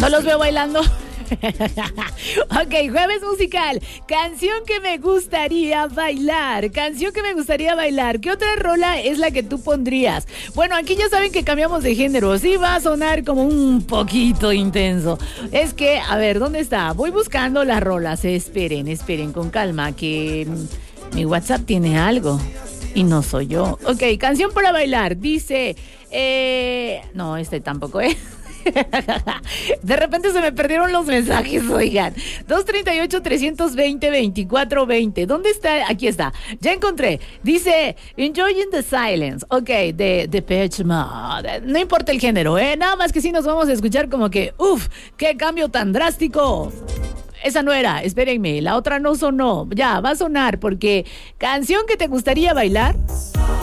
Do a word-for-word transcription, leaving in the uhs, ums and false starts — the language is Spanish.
No los veo bailando. Ok, jueves musical. Canción que me gustaría bailar. Canción que me gustaría bailar. ¿Qué otra rola es la que tú pondrías? Bueno, aquí ya saben que cambiamos de género. Sí va a sonar como un poquito intenso. Es que, a ver, ¿dónde está? Voy buscando las rolas. Esperen, esperen con calma, que mi WhatsApp tiene algo y no soy yo. Ok, canción para bailar. Dice, eh... no, este tampoco es. De repente se me perdieron los mensajes, oigan. dos treinta y ocho, trescientos veinte, veinticuatro veinte. ¿Dónde está? Aquí está. Ya encontré. Dice, Enjoying the Silence. Ok, de Depeche Mode. No importa el género, ¿eh? Nada más que sí nos vamos a escuchar como que, uff, qué cambio tan drástico. Esa no era, espérenme, la otra no sonó. Ya, va a sonar porque canción que te gustaría bailar.